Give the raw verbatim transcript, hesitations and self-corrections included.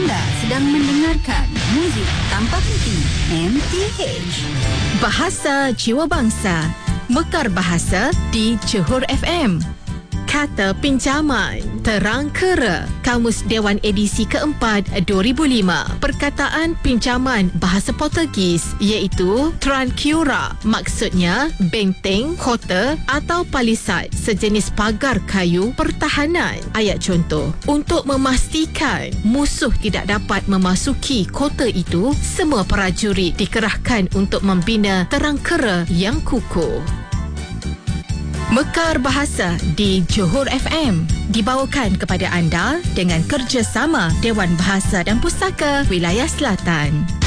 Anda sedang mendengarkan muzik tanpa henti M T H. Bahasa Jiwa Bangsa, Mekar Bahasa di Johor F M. Kata pinjaman, terang kera, Kamus Dewan edisi keempat dua ribu lima. Perkataan pinjaman bahasa Portugis iaitu tranqueira, maksudnya benteng, kota atau palisad, sejenis pagar kayu pertahanan. Ayat contoh, untuk memastikan musuh tidak dapat memasuki kota itu, semua prajurit dikerahkan untuk membina terang kera yang kukuh. Mekar Bahasa di Johor F M dibawakan kepada anda dengan kerjasama Dewan Bahasa dan Pustaka Wilayah Selatan.